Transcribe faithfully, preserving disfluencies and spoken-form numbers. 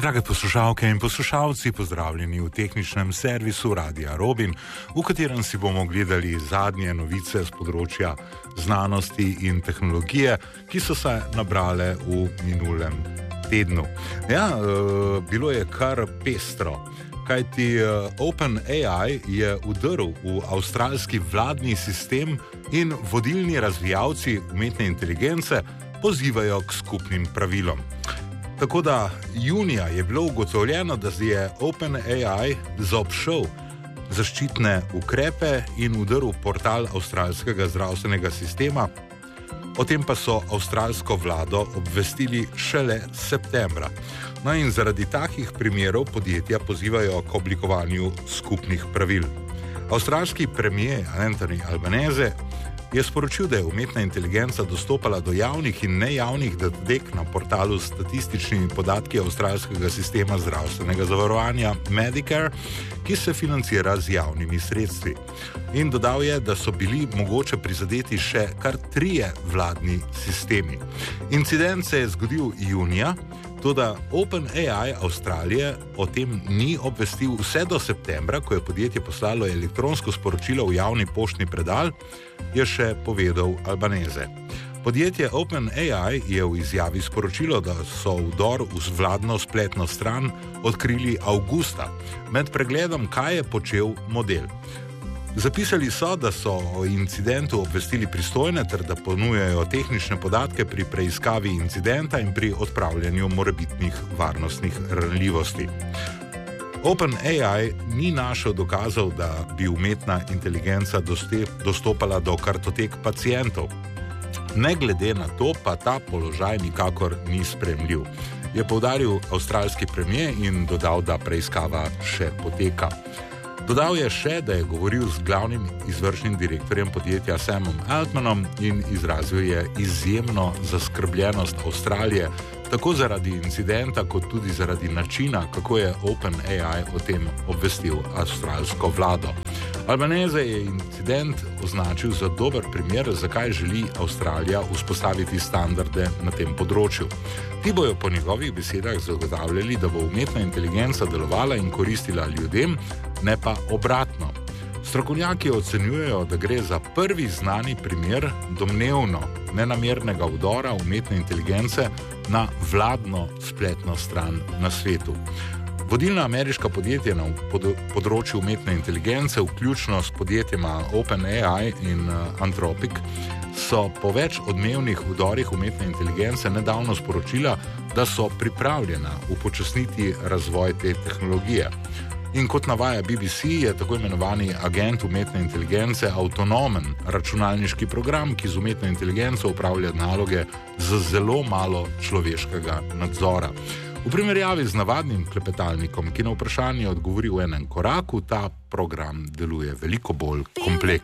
Drage poslušalke in poslušalci, pozdravljeni v tehničnem servisu Radia Robin, v katerem si bomo gledali zadnje novice z področja znanosti in tehnologije, ki so se nabrale v minulem tednu. Ja, bilo je kar pestro, kajti OpenAI je vdrl v avstralski vladni sistem in vodilni razvijalci umetne inteligence pozivajo k skupnim pravilom. Tako da junija je bilo ugotovljeno, da je OpenAI zaobšel zaščitne ukrepe in vdrl v portal avstralskega zdravstvenega sistema. O tem pa so avstralsko vlado obvestili šele septembra. No in zaradi takih primerov podjetja pozivajo k oblikovanju skupnih pravil. Avstralski premier Anthony Albanese je sporočil, da je umetna inteligenca dostopala do javnih in nejavnih datek na portalu s statističnimi podatki avstralskega sistema zdravstvenega zavarovanja Medicare, ki se financira z javnimi sredstvi. In dodal je, da so bili mogoče prizadeti še kar trije vladni sistemi. Incident se je zgodil junija, toda OpenAI Avstralije o tem ni obvestil vse do septembra, ko je podjetje poslalo elektronsko sporočilo v javni poštni predal, je še povedal Albanese. Podjetje OpenAI je v izjavi sporočilo, da so vdor v vladno spletno stran odkrili avgusta, med pregledom, kaj je počel model. Zapisali so, da so o incidentu obvestili pristojne ter da ponujajo tehnične podatke pri preiskavi incidenta in pri odpravljanju morebitnih varnostnih ranljivosti. OpenAI ni našel dokazov, da bi umetna inteligenca dostopala do kartotek pacientov. Ne glede na to, pa ta položaj nikakor ni sprejemljiv, je poudaril avstralski premier in dodal, da preiskava še poteka. Dodal je še, da je govoril z glavnim izvršnim direktorjem podjetja Samom Altmanom in izrazil je izjemno zaskrbljenost Avstralije, tako zaradi incidenta, kot tudi zaradi načina, kako je OpenAI o tem obvestil avstralsko vlado. Albanese je incident označil za dober primer, zakaj želi Avstralija vzpostaviti standarde na tem področju. Ti bojo po njegovih besedah zagotavljali, da bo umetna inteligenca delovala in koristila ljudem, ne pa obratno. Strokovnjaki ocenjujejo, da gre za prvi znani primer domnevno nenamernega vdora umetne inteligence na vladno spletno stran na svetu. Vodilna ameriška podjetja na področju umetne inteligence, vključno s podjetjema OpenAI in Anthropic, so po več odmevnih vdorih umetne inteligence nedavno sporočila, da so pripravljena upočasniti razvoj te tehnologije. In kot navaja B B C, je tako imenovani agent umetne inteligence avtonomen računalniški program, ki z umetno inteligenco upravlja naloge z zelo malo človeškega nadzora. V primerjavi z navadnim klepetalnikom, ki na vprašanje odgovori v enem koraku, ta program deluje veliko bolj kompleksno.